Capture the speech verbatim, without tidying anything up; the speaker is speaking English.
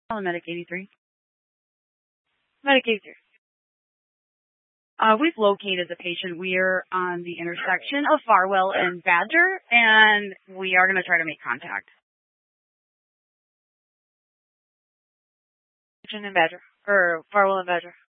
Calling Medic eighty-three. Medic eighty-three. Uh, we've located the patient. We're on the intersection of Farwell and Badger, and we are going to try to make contact. Patient and Badger. Or Farwell and Badger.